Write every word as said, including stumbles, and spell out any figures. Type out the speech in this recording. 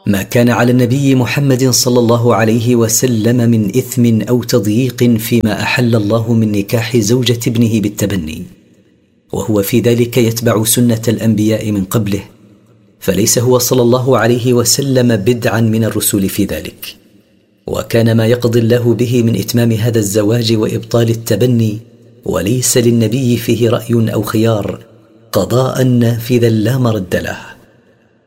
ما كان على النبي محمد صلى الله عليه وسلم من إثم أو تضييق فيما أحل الله من نكاح زوجة ابنه بالتبني، وهو في ذلك يتبع سنة الأنبياء من قبله، فليس هو صلى الله عليه وسلم بدعا من الرسل في ذلك. وكان ما يقضي الله به من إتمام هذا الزواج وإبطال التبني، وليس للنبي فيه رأي أو خيار، قضاء نافذا لا مرد له.